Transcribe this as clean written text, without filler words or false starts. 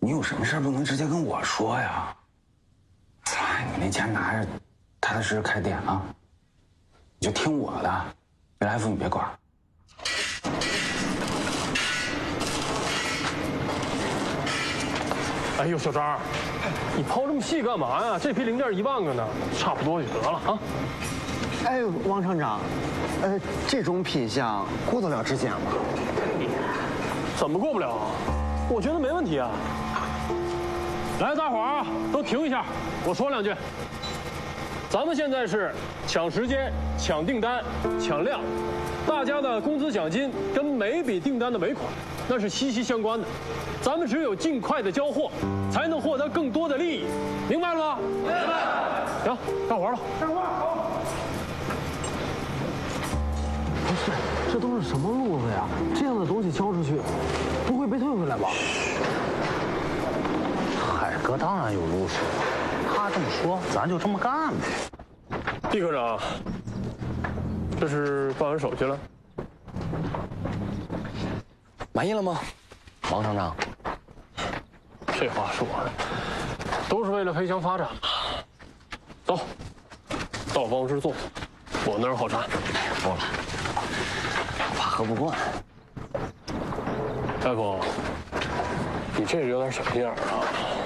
你有什么事不能直接跟我说呀？哎，你那钱拿着，踏踏实实开店啊，你就听我的，未来福你别管。 哎呦，小张，你抛这么细干嘛呀？这批零件1万个呢，差不多就得了啊。 哎，王厂长，这种品相过得了质检吗？ 怎么过不了？我觉得没问题啊。来，大伙儿啊，都停一下，我说2句。咱们现在是抢时间、抢订单、抢量，大家的工资奖金跟每笔订单的尾款那是息息相关的。咱们只有尽快的交货，才能获得更多的利益，明白了吗？明白。行，干活了。干活好。 不是，这都是什么路子呀？这样的东西交出去，不会被退回来吧？ 海哥当然有路数了，他这么说，咱就这么干呗。 毕科长，这是办完手续了？ 满意了吗，王厂长？ 这话说的，都是为了飞翔发展嘛。走，到我办公室坐，我那儿好茶。 不了，我怕喝不惯。 大夫，你这个有点小心眼儿啊。